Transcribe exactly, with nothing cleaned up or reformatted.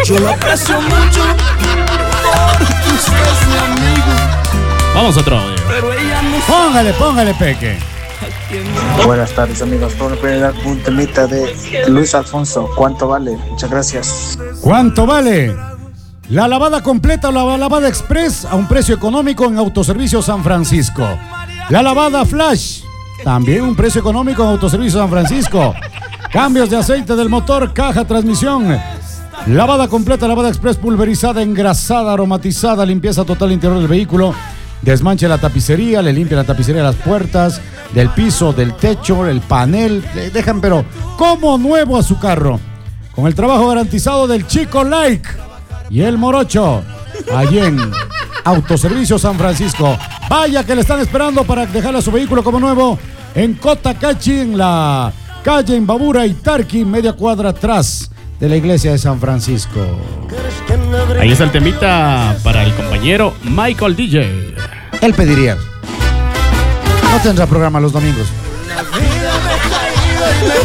Yo lo aprecio mucho porque usted es mi amigo. Vamos a otro audio. Pero ella no sabe. Póngale, póngale, Peque. Buenas tardes, amigos. Por dar un temita de Luis Alfonso. ¿Cuánto vale? Muchas gracias. ¿Cuánto vale? La lavada completa o la lavada express a un precio económico en Autoservicio San Francisco. La lavada flash, también un precio económico en Autoservicio San Francisco. Cambios de aceite del motor, caja, transmisión. Lavada completa, lavada express, pulverizada, engrasada, aromatizada, limpieza total interior del vehículo. Desmanche la tapicería, le limpia la tapicería de las puertas, del piso, del techo, el panel. Le dejan pero como nuevo a su carro. Con el trabajo garantizado del Chico Like y el Morocho. Allí en Autoservicio San Francisco. Vaya que le están esperando para dejarle a su vehículo como nuevo en Cotacachi, en la calle Imbabura y Tarqui, media cuadra atrás de la iglesia de San Francisco. Ahí está el temita para el compañero Michael D J. Él pediría. No tendrá programa los domingos.